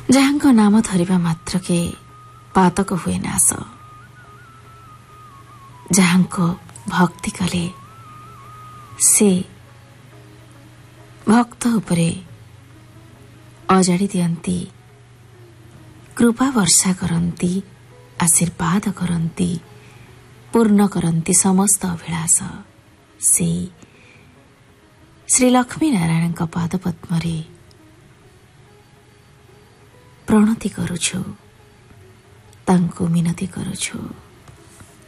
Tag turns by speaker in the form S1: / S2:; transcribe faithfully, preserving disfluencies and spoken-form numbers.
S1: ଯାହାଙ୍କ ନାମ ଧରିବା ମାତ୍ରକେ ପାତକ ହୁଏ ନାଶ, ଯାହାଙ୍କ ଭକ୍ତି କଲେ ସେ ଭକ୍ତ ଉପରେ ଅଜାଡ଼ି ଦିଅନ୍ତି, କୃପା ବର୍ଷା କରନ୍ତି, ଆଶୀର୍ବାଦ କରନ୍ତି, ପୂର୍ଣ୍ଣ କରନ୍ତି ସମସ୍ତ ଅଭିଳାଷ। ସେଇ ଶ୍ରୀ ଲକ୍ଷ୍ମୀ ନାରାୟଣଙ୍କ ପାଦପଦ୍ମରେ ପ୍ରଣତି କରୁଛୁ, ତାଙ୍କୁ ମିନତି କରୁଛୁ।